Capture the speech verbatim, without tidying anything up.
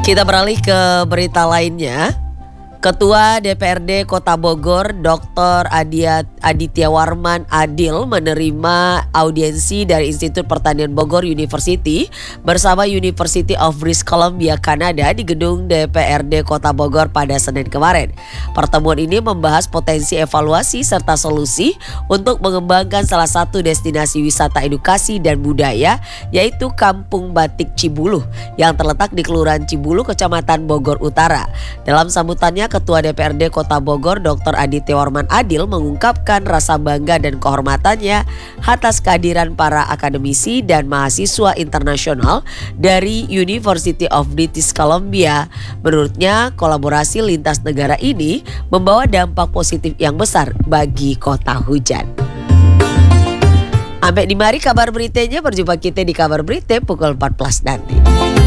Kita beralih ke berita lainnya. Ketua D P R D Kota Bogor, doktor Aditya Warman Adil menerima audiensi dari Institut Pertanian Bogor University bersama University of British Columbia, Kanada di gedung D P R D Kota Bogor pada Senin kemarin. Pertemuan ini membahas potensi evaluasi serta solusi untuk mengembangkan salah satu destinasi wisata edukasi dan budaya, yaitu Kampung Batik Cibuluh yang terletak di Kelurahan Cibuluh, Kecamatan Bogor Utara. Dalam sambutannya, Ketua D P R D Kota Bogor, doktor Aditya Warman Adil mengungkapkan rasa bangga dan kehormatannya atas kehadiran para akademisi dan mahasiswa internasional dari University of British Columbia. Menurutnya, kolaborasi lintas negara ini membawa dampak positif yang besar bagi kota hujan. Sampai di mari kabar beritanya, berjumpa kita di kabar berita pukul empat belas nanti.